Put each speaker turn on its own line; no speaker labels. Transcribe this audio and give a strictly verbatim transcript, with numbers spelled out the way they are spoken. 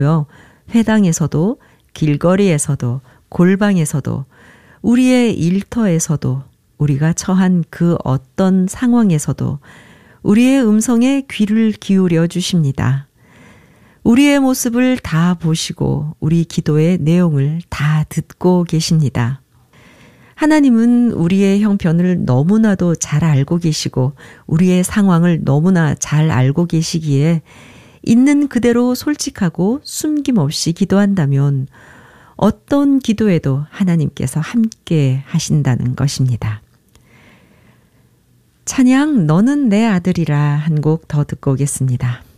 회당에서도 길거리에서도 골방에서도 우리의 일터에서도 우리가 처한 그 어떤 상황에서도 우리의 음성에 귀를 기울여 주십니다. 우리의 모습을 다 보시고 우리 기도의 내용을 다 듣고 계십니다. 하나님은 우리의 형편을 너무나도 잘 알고 계시고 우리의 상황을 너무나 잘 알고 계시기에 있는 그대로 솔직하고 숨김없이 기도한다면 어떤 기도에도 하나님께서 함께 하신다는 것입니다. 찬양 너는 내 아들이라 한 곡 더 듣고 오겠습니다.